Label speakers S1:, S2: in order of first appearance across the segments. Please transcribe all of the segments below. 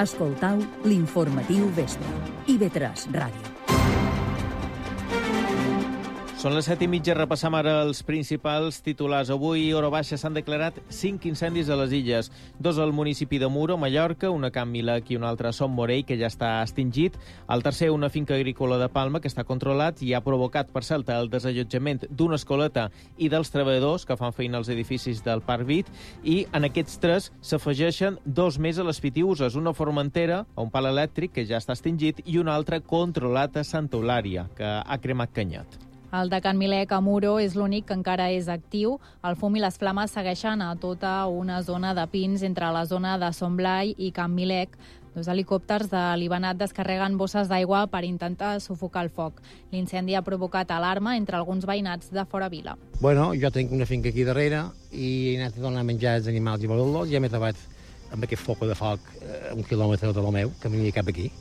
S1: Escoltau l'informatiu Vespre. IB3 Ràdio.
S2: Són les 7:30, repassam ara els principals titulars. Avui, hora baixa, s'han declarat 5 incendis a les illes. 2 al municipi de Muro, Mallorca, una a Can Milec i una altra a Son Morell, que ja està extingit. El tercer, una finca agrícola de Palma, que està controlat i ha provocat, per cert, el desallotjament d'una escoleta i dels treballadors que fan feina als edificis del Parc Vit. I en aquests 3 s'afegeixen 2 més a les Pitiüses, una a Formentera, a un pal elèctric, que ja està extingit, i una altra controlat a Santa Eulària, que ha cremat canyet.
S3: El de Can Milec a Muro és l'únic que encara és actiu. El fum i les flames segueixen a tota una zona de pins entre la zona de Son Blai i Can Milec. 2 helicòpters de l'Ibanat descarreguen bosses d'aigua per intentar sufocar el foc. L'incendi ha provocat alarma entre alguns veïnats de fora vila.
S4: Bueno, jo tinc una finca aquí darrere i he anat a donar menjar als animals i volar-los i ja m'he trobat amb aquest foc de foc a 1 quilòmetre de lo meu, que venia cap aquí.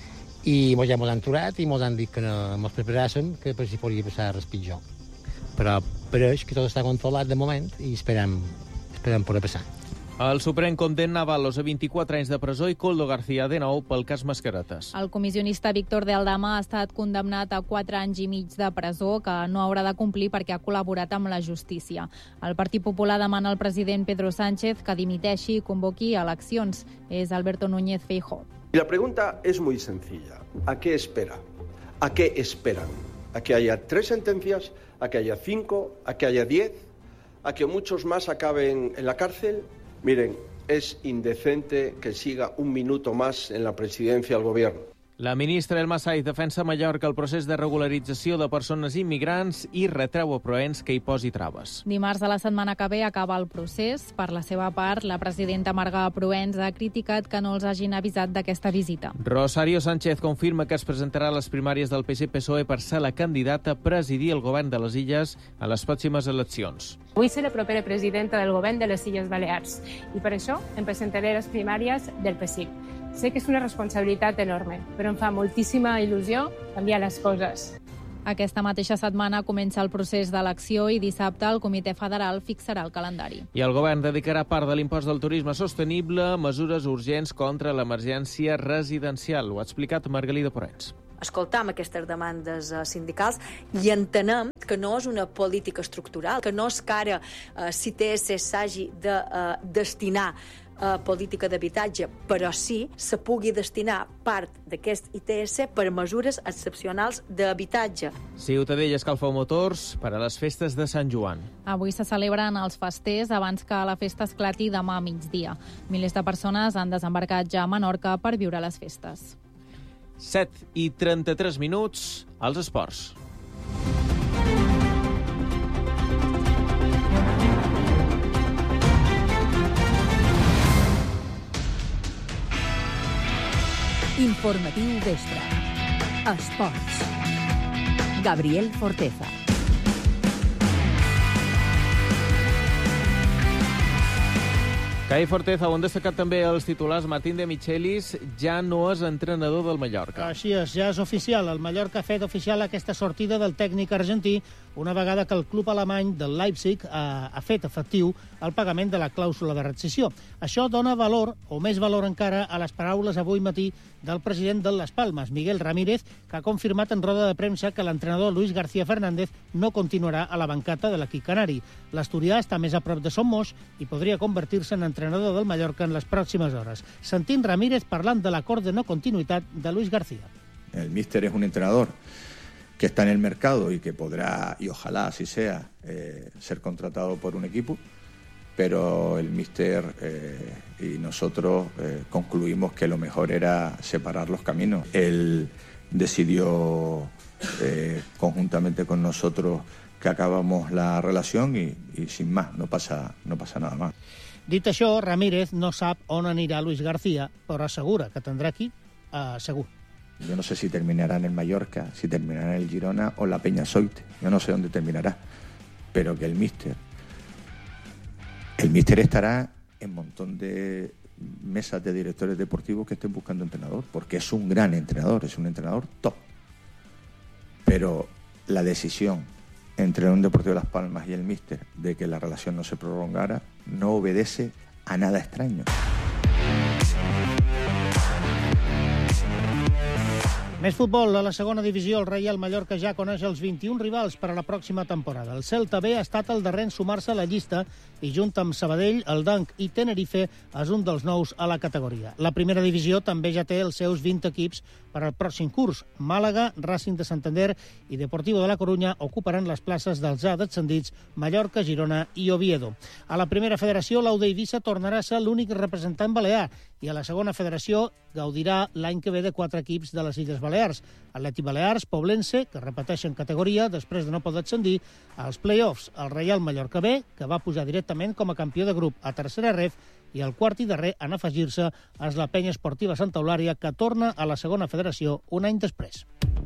S4: I ja mos han aturat i mos han dit que no mos preparàssim, que per si podria passar res pitjor. Però pareix que tot està controlat de moment i esperem poder passar.
S2: El Suprem condemna Avalos a 24 anys de presó i Koldo García de nou pel cas Mascaretes.
S3: El comissionista Víctor de Aldama ha estat condemnat a 4 anys i mig de presó que no haurà de complir perquè ha col·laborat amb la justícia. El Partit Popular demana al president Pedro Sánchez que dimiteixi i convoqui eleccions. És Alberto Núñez Feijóo.
S5: Y la pregunta es muy sencilla. ¿A qué espera? ¿A qué esperan? ¿A que haya 3 sentencias? ¿A que haya 5? ¿A que haya 10? ¿A que muchos más acaben en la cárcel? Miren, es indecente que siga un minuto más en la presidencia del gobierno.
S2: La ministra Elma Saiz defensa a Mallorca el procés de regularització de persones immigrants i retreu a Proens que hi posi traves.
S3: Dimarts de la setmana que ve acaba el procés. Per la seva part, la presidenta Marga Proens ha criticat que no els hagin avisat d'aquesta visita.
S2: Rosario Sánchez confirma que es presentarà a les primàries del PSPSOE per ser la candidata a presidir el govern de les Illes a les pròximes eleccions.
S6: Vull ser la propera presidenta del govern de les Illes Balears i per això em presentaré a les primàries del PSIC. Sé que és una responsabilitat enorme, però em fa moltíssima il·lusió canviar les coses.
S3: Aquesta mateixa setmana comença el procés d'elecció i dissabte el Comitè Federal fixarà el calendari.
S2: I el govern dedicarà part de l'impost del turisme sostenible a mesures urgents contra l'emergència residencial. Ho ha explicat Margalida Porets.
S7: Escoltam aquestes demandes sindicals i entenem que no és una política estructural, que no és que ara l'ITS s'hagi de destinar a política d'habitatge, però sí se pugui destinar part d'aquest ITS per mesures excepcionals d'habitatge.
S2: Ciutadella escalfa motors per a les festes de Sant Joan.
S3: Avui se celebren els festers abans que la festa esclati demà a migdia. Milers de persones han desembarcat ja a Menorca per viure les festes.
S2: 7:33, als esports.
S1: Informatiu Vespre. Esports. Gabriel Forteza.
S2: Cai Forteza, on destacat també els titulars. Martín de Michelis ja no és entrenador del Mallorca.
S8: Així és, ja és oficial. El Mallorca ha fet oficial aquesta sortida del tècnic argentí una vegada que el club alemany del Leipzig ha fet efectiu el pagament de la clàusula de rescissió. Això dona valor, o més valor encara, a les paraules avui matí del president de Las Palmas, Miguel Ramírez, que ha confirmat en roda de premsa que l'entrenador Luis García Fernández no continuarà a la bancata de l'equip canari. L'asturià està més a prop de Somos i podria convertir-se en entrenador del Mallorca en les pròximes hores. Sentim Ramírez parlant de l'acord de no continuïtat de Luis García.
S9: El míster es un entrenador que está en el mercado y que podrá, y ojalá así sea, ser contratado por un equipo, pero el míster y nosotros concluimos que lo mejor era separar los caminos. Él decidió conjuntamente con nosotros que acabamos la relación y sin más, no pasa nada más.
S8: Dit això, Ramírez no sap on anirà Luis García, però assegura que tindrà aquí segur.
S9: Yo no sé si terminará en el Mallorca, si terminará en el Girona o la Peñasoite. Yo no sé dónde terminará. Pero que el míster estará en un montón de mesas de directores deportivos que estén buscando entrenador, porque es un gran entrenador, es un entrenador top. Pero la decisión entre un Deportivo de Las Palmas y el míster de que la relación no se prolongara no obedece a nada extraño.
S8: Més futbol. A la segona divisió, el Reial Mallorca ja coneix els 21 rivals per a la pròxima temporada. El Celta B ha estat el darrer en sumar-se a la llista i junt amb Sabadell, el Dunk i Tenerife és un dels nous a la categoria. La primera divisió també ja té els seus 20 equips per al pròxim curs. Màlaga, Racing de Santander i Deportivo de la Corunya ocuparan les places dels ja descendits Mallorca, Girona i Oviedo. A la primera federació, l'Aude Eivissa tornarà a ser l'únic representant balear i a la segona federació gaudirà l'any que ve de 4 equips de les Illes Balears. Atlètic Balears, Poblense, que repeteixen categoria després de no poder ascendir als play-offs. El Reial Mallorca B, que va pujar directament com a campió de grup a tercera ref, i el quart i darrer en afegir-se és la Penya Esportiva Santa Eulària, que torna a la segona federació un any després.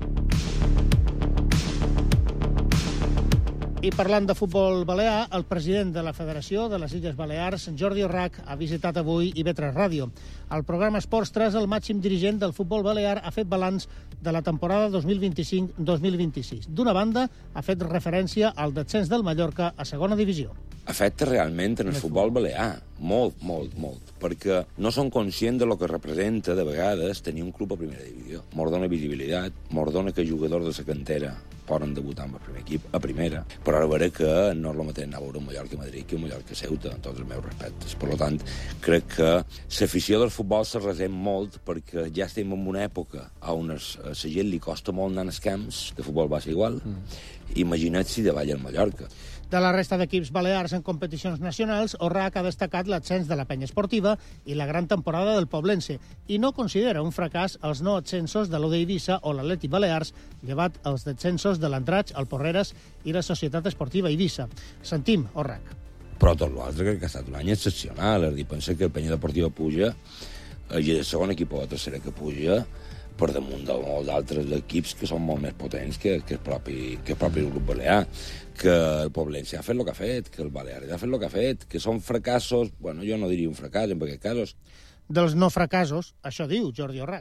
S8: I parlant de futbol balear, el president de la Federació de les Illes Balears, Jordi Orrach, ha visitat avui IB3 Ràdio. Al programa Esports 3, el màxim dirigent del futbol balear ha fet balanç de la temporada 2025-2026. D'una banda, ha fet referència al descens del Mallorca a segona divisió.
S10: Afecta realment en el futbol balear, molt, perquè no són conscients de lo que representa, de vegades, tenir un club a primera divisió. Mos dona visibilitat, mos dona que jugadors de la cantera poden debutar amb el primer equip a primera, però ara veure que no és el mateix anar a veure un Mallorca i Madrid que un Mallorca i Ceuta, en tots els meus respectes. Per tant, crec que l'afició del futbol se resent molt perquè ja estem en una època on a la gent li costa molt anar als camps, de futbol va ser igual. Imagina't si davall el Mallorca.
S8: De la resta d'equips balears en competicions nacionals, Orrach ha destacat l'ascens de la Penya Esportiva i la gran temporada del Poblense, i no considera un fracàs els no ascensos de l'Aude Eivissa o l'Atlètic Balears, llevat els descensos de l'Andratx, el Porreres i la Societat Esportiva Eivissa. Sentim Orrach.
S10: Però tot l'altre crec que ha estat un any excepcional. És a dir, pensa que Penya Deportiva puja, i el segon equip o la tercera que puja, per damunt de molts altres equips que són molt més potents que el propi grup balear, que el Poblense ha fet el que ha fet, que el Balears ha fet el que ha fet, que són fracassos, bueno, jo no diria un fracàs en aquests casos.
S8: Dels no fracassos, això diu Jordi Orrach.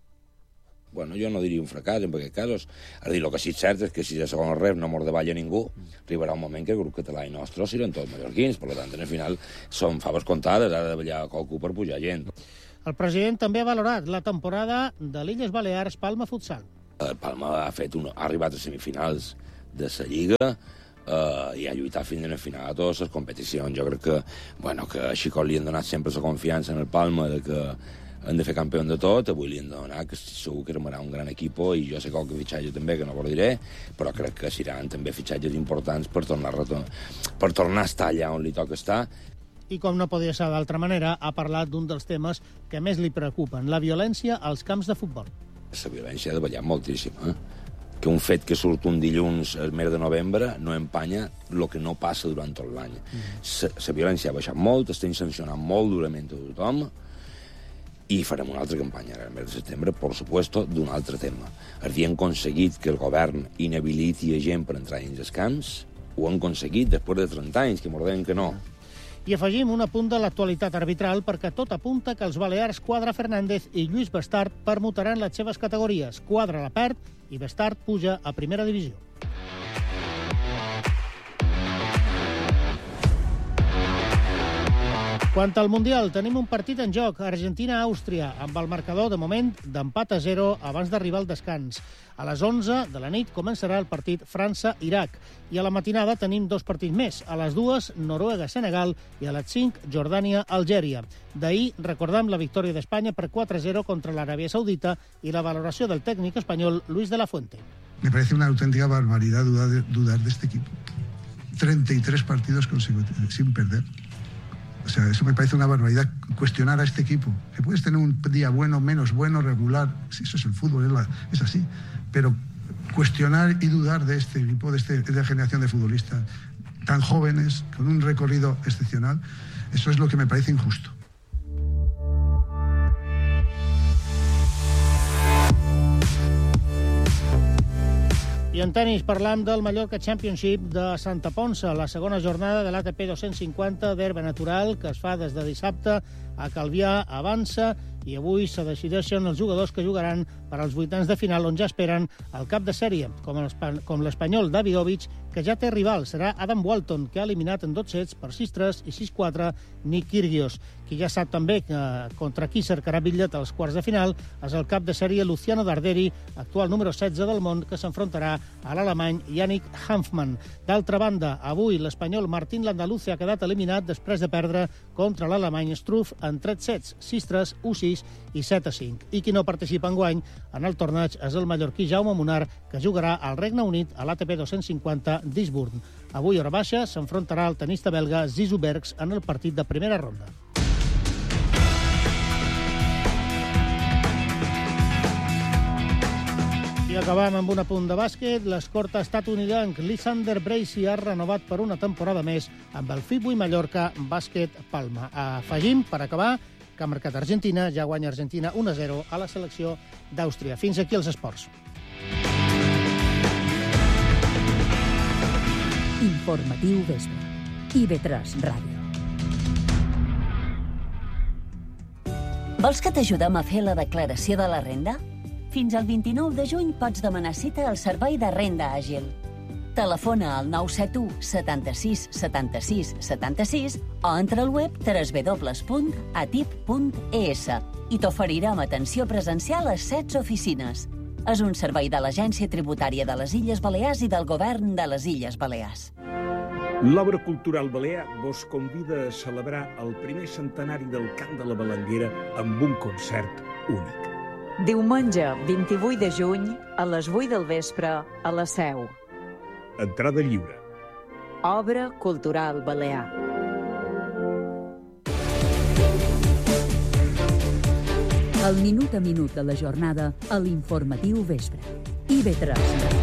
S10: Bueno, jo no diria un fracàs en aquests casos. És a dir, el que sí és cert és que si de segona ref no mos davalla ningú, arribarà un moment que el grup català i nostre seran tots mallorquins, per tant, al final són faves comptades, ha de davallar qualcú per pujar gent.
S8: El president també ha valorat la temporada de l'Illes Balears Palma Futsal.
S10: El Palma ha arribat a semifinals de la Lliga i ha lluitat fins a la final de totes les competicions. Jo crec que, que així com li han donat sempre la confiança en el Palma de que han de fer campió de tot, avui li han de donar, que segur que armarà un gran equip, i jo sé qualque fitxatge també, que no ho diré, però crec que seran també fitxatges importants per tornar a estar allà on li toca estar.
S8: I com no podia ser d'altra manera, ha parlat d'un dels temes que més li preocupen, la violència als camps de futbol.
S10: La violència ha davallat moltíssim, que un fet que surt un dilluns al mes de novembre no empanya el que no passa durant tot l'any. La violència ha baixat molt, estem sancionant molt durament a tothom, i farem una altra campanya al mes de setembre, per supuesto, d'un altre tema. Havien aconseguit que el govern inhabiliti a gent per entrar dins els camps, ho han aconseguit després de 30 anys, que m'ordenen que no.
S8: I afegim un apunt de l'actualitat arbitral perquè tot apunta que els balears Quadra Fernández i Lluís Bestart permutaran les seves categories. Quadra la perd i Bestart puja a primera divisió. Quant al Mundial, tenim un partit en joc, Argentina-Àustria, amb el marcador, de moment, d'empat a 0 abans d'arribar al descans. A les 11 de la nit començarà el partit França-Iraq. I a la matinada tenim 2 partits més. A les 2, Noruega-Senegal, i a les 5, Jordània-Algèria. D'ahir, recordem la victòria d'Espanya per 4-0 contra l'Aràbia Saudita i la valoració del tècnic espanyol Luis de la Fuente.
S11: Me parece una auténtica barbaridad dudar de este equipo. 33 partidos consecutivos sin perder. O sea, eso me parece una barbaridad, cuestionar a este equipo. Que puedes tener un día bueno, menos bueno, regular, sí, eso es el fútbol, es así. Pero cuestionar y dudar de este equipo, de esta generación de futbolistas tan jóvenes, con un recorrido excepcional, eso es lo que me parece injusto.
S8: I en tenis parlam del Mallorca Championship de Santa Ponça, la segona jornada de l'ATP 250 d'herba natural que es fa des de dissabte a Calvià avança i avui se decideixen els jugadors que jugaran per als vuitens de final, on ja esperen el cap de sèrie, com l'espanyol Davidovich, que ja té rival. Serà Adam Walton, que ha eliminat en 2 sets per 6-3 i 6-4 Nick Kyrgios. Qui ja sap també contra qui cercarà bitllet als quarts de final és el cap de sèrie Luciano Darderi, actual número 16 del món, que s'enfrontarà a l'alemany Yannick Hanfmann. D'altra banda, avui l'espanyol Martín Landaluce ha quedat eliminat després de perdre contra l'alemany Struff en 3 sets, 6-3, 1-6 i 7-5. I qui no participa enguany en el torneig és el mallorquí Jaume Munar, que jugarà al Regne Unit a l'ATP 250 d'Eastbourne. Avui, hora baixa, s'enfrontarà el tenista belga Zizou Bergs en el partit de primera ronda. I acabam amb un apunt de bàsquet. L'escorta estatunidenc Lysander Bracey ha renovat per una temporada més amb el FIBUI Mallorca Bàsquet Palma. Afegim, per acabar, que ha marcat Argentina, ja guanya Argentina 1-0 a la selecció d'Àustria. Fins aquí els esports.
S1: Informatiu Vespre. IB3 Ràdio.
S12: Vols que t'ajudem a fer la declaració de la renda? Fins al 29 de juny pots demanar cita al Servei de Renda Àgil. Telefona al 971 76 76 76 o entra al web www.atip.es i t'oferirem atenció presencial a 16 oficines. És un servei de l'Agència Tributària de les Illes Balears i del Govern de les Illes Balears.
S13: L'Obra Cultural Balear vos convida a celebrar el primer centenari del Cant de la Balanguera amb un concert únic.
S14: Diumenge 28 de juny, a les 8 del vespre, a la Seu.
S13: Entrada lliure.
S14: Obra Cultural Balear.
S1: El minut a minut de la jornada a l'Informatiu Vespre. IB3.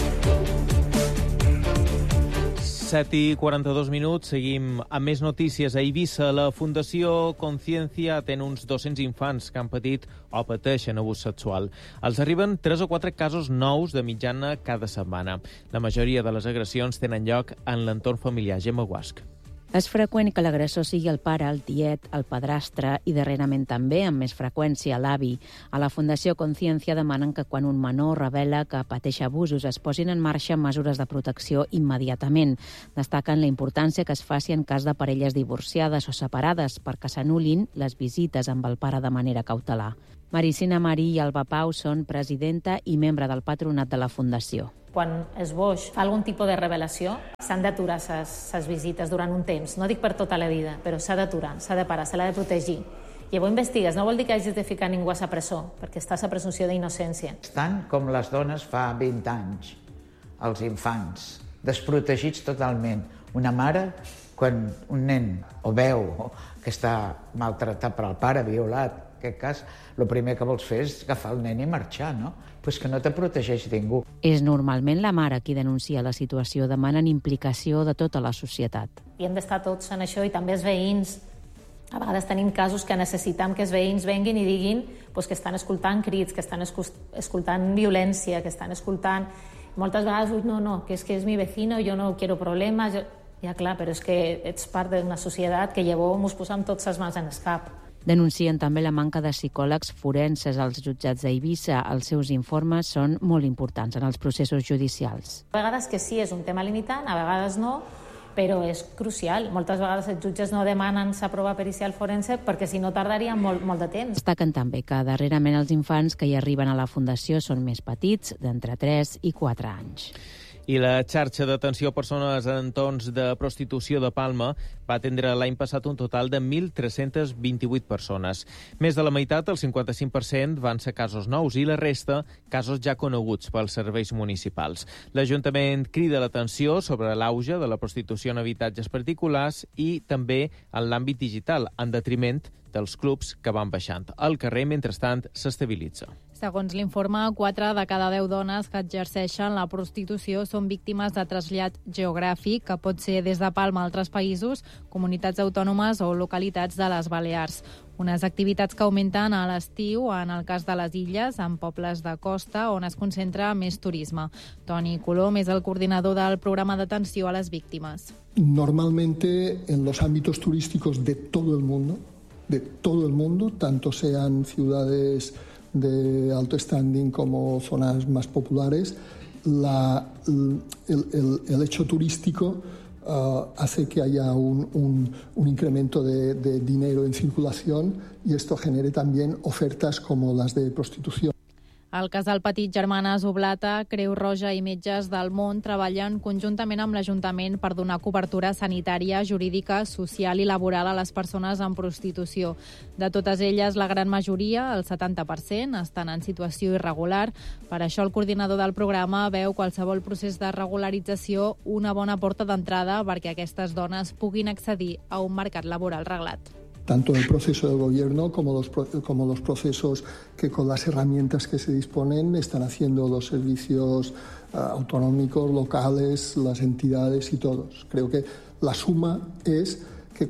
S2: 7:42, seguim amb més notícies. A Eivissa, la Fundació Conciencia atén uns 200 infants que han patit o pateixen abús sexual. Els arriben 3 o 4 casos nous de mitjana cada setmana. La majoria de les agressions tenen lloc en l'entorn familiar. Gemma Guasc.
S15: És freqüent que l'agressor sigui el pare, el tiet, el padrastre i darrerament també, amb més freqüència, l'avi. A la Fundació Conciencia demanen que quan un menor revela que pateix abusos es posin en marxa mesures de protecció immediatament. Destaquen la importància que es faci en cas de parelles divorciades o separades perquè s'anul·lin les visites amb el pare de manera cautelar. Maricina Marí i Alba Pau són presidenta i membre del patronat de la Fundació.
S16: Quan es boix fa algun tipus de revelació, s'han d'aturar ses visites durant un temps. No dic per tota la vida, però s'ha d'aturar, s'ha de parar, se l'ha de protegir. Llavors investigues, no vol dir que hagis de ficar ningú a sa presó, perquè està a sa presumpció d'innocència.
S17: Estan com les dones fa 20 anys, els infants, desprotegits totalment. Una mare, quan un nen o veu que està maltratat per el pare, violat, en aquest cas, el primer que vols fer és agafar el nen i marxar, no? Pues que no te protegeix ningú.
S15: És normalment la mare qui denuncia la situació, demanen implicació de tota la societat.
S16: I hem d'estar tots en això, i també els veïns. A vegades tenim casos que necessitem que els veïns venguin i diguin que estan escoltant crits, que estan escoltant violència, que estan escoltant... Moltes vegades, no, que és mi vecino, jo no quiero problemes... Ja, clar, però és que ets part d'una societat que llavors ens posem tots les mans en el cap.
S15: Denuncien també la manca de psicòlegs forenses als jutjats d'Eivissa. Els seus informes són molt importants en els processos judicials.
S16: A vegades que sí, és un tema limitant, a vegades no, però és crucial. Moltes vegades els jutges no demanen sa prova pericial forense perquè si no tardaria molt de temps.
S15: Destaquen també que darrerament els infants que hi arriben a la Fundació són més petits, d'entre 3 i 4 anys.
S2: I la xarxa d'atenció a persones en entorns de prostitució de Palma va atendre l'any passat un total de 1.328 persones. Més de la meitat, el 55%, van ser casos nous i la resta, casos ja coneguts pels serveis municipals. L'Ajuntament crida l'atenció sobre l'auge de la prostitució en habitatges particulars i també en l'àmbit digital, en detriment dels clubs que van baixant. El carrer, mentrestant, s'estabilitza.
S3: Segons l'informe, 4 de cada 10 dones que exerceixen la prostitució són víctimes de trasllat geogràfic, que pot ser des de Palma a altres països, comunitats autònomes o localitats de les Balears. Unes activitats que augmenten a l'estiu, en el cas de les illes, en pobles de costa, on es concentra més turisme. Toni Colom és el coordinador del programa d'atenció a les víctimes.
S18: Normalmente, en los ámbitos turísticos de todo el mundo, de todo el mundo, tanto sean ciudades de alto standing como zonas más populares. El hecho turístico hace que haya un incremento de dinero en circulación y esto genere también ofertas como las de prostitución.
S3: El casal Petit Germanes Oblata, Creu Roja i Metges del Món treballen conjuntament amb l'Ajuntament per donar cobertura sanitària, jurídica, social i laboral a les persones en prostitució. De totes elles, la gran majoria, el 70%, estan en situació irregular. Per això el coordinador del programa veu qualsevol procés de regularització una bona porta d'entrada perquè aquestes dones puguin accedir a un mercat laboral reglat.
S18: Tanto el proceso del gobierno como los procesos que con las herramientas que se disponen están haciendo los servicios autonómicos, locales, las entidades y todos. Creo que la suma es que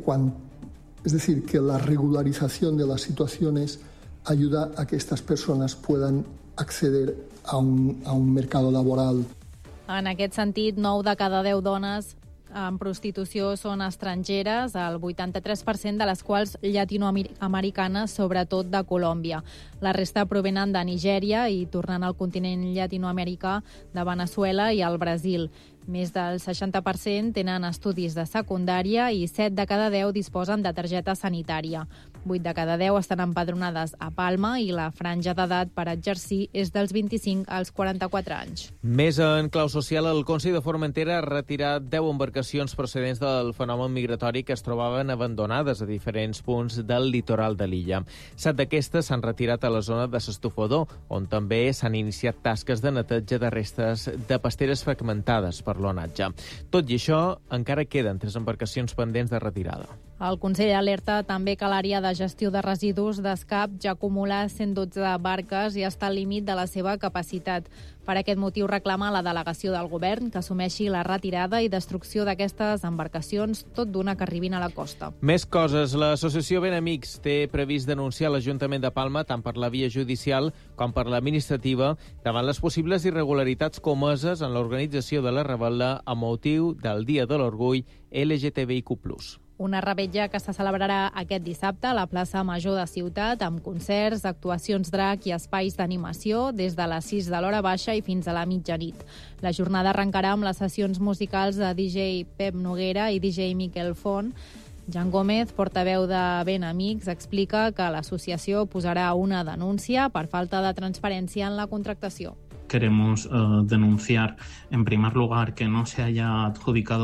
S18: que la regularización de las situaciones ayuda a que estas personas puedan acceder a un mercado laboral.
S3: En aquest sentit, 9 de cada 10 dones en prostitució són estrangeres, el 83% de les quals llatinoamericanes, sobretot de Colòmbia. La resta provenen de Nigèria i, tornant al continent llatinoamericà, de Veneçuela i el Brasil. Més del 60% tenen estudis de secundària i 7 de cada 10 disposen de targeta sanitària. 8 de cada 10 estan empadronades a Palma i la franja d'edat per exercir és dels 25 als 44 anys.
S2: Més en clau social, el Consell de Formentera ha retirat 10 embarcacions procedents del fenomen migratori que es trobaven abandonades a diferents punts del litoral de l'illa. 7 d'aquestes s'han retirat a la zona de s'Estufador, on també s'han iniciat tasques de neteja de restes de pasteres fragmentades per l'onatge. Tot i això, encara queden 3 embarcacions pendents de retirada.
S3: El Consell alerta també que l'àrea de gestió de residus d'Escap ja acumula 112 barques i està al límit de la seva capacitat. Per aquest motiu reclama a la delegació del govern que assumeixi la retirada i destrucció d'aquestes embarcacions, tot d'una que arribin a la costa.
S2: Més coses. L'associació Ben Amics té previst denunciar l'Ajuntament de Palma tant per la via judicial com per l'administrativa davant les possibles irregularitats comeses en l'organització de la rebel·la amb motiu del Dia de l'Orgull LGTBIQ+.
S3: Una revetlla que se celebrarà aquest dissabte a la plaça Major de Ciutat amb concerts, actuacions drac i espais d'animació des de les 6 de l'hora baixa i fins a la mitjanit. La jornada arrencarà amb les sessions musicals de DJ Pep Noguera i DJ Miquel Font. Jan Gómez, portaveu de Ben Amics, explica que l'associació posarà una denúncia per falta de transparència en la contractació.
S19: Queremos denunciar, en primer lugar, que no se haya adjudicado